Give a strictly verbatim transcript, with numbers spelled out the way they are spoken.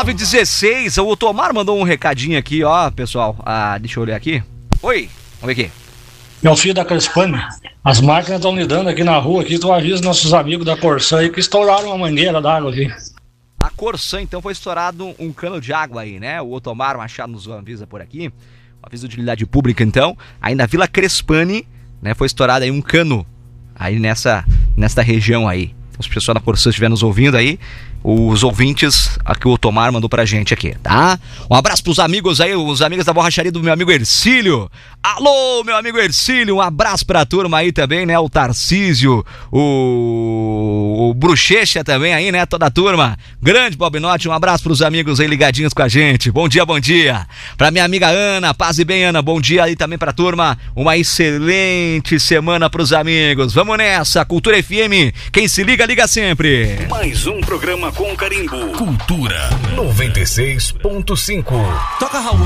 nove e dezesseis, o Otomar mandou um recadinho aqui, ó, pessoal. Ah, deixa eu olhar aqui. Oi, vamos ver aqui. Meu filho da Crespani, as máquinas estão lidando aqui na rua, aqui, tu avisa nossos amigos da Corsã aí que estouraram uma mangueira d'água aqui. A Corsã, então, foi estourado um cano de água aí, né? O Otomar Machado nos avisa por aqui. Um aviso de utilidade pública, então. Aí na Vila Crespani, né, foi estourado aí um cano aí nessa, nessa região aí. Então, se o pessoal da Corsã estiver nos ouvindo aí, os ouvintes que o Otomar mandou pra gente aqui, tá? Um abraço pros amigos aí, os amigos da borracharia do meu amigo Ercílio. Alô, meu amigo Ercílio, um abraço pra turma aí também, né? O Tarcísio, o, o Bruchecha também aí, né? Toda a turma. Grande Bob Notti, um abraço pros amigos aí ligadinhos com a gente. Bom dia, bom dia. Pra minha amiga Ana, paz e bem, Ana. Bom dia aí também pra turma. Uma excelente semana pros amigos. Vamos nessa, Cultura F M. Quem se liga, liga sempre. Mais um programa com carimbo. Cultura noventa e seis ponto cinco. Toca, Raul.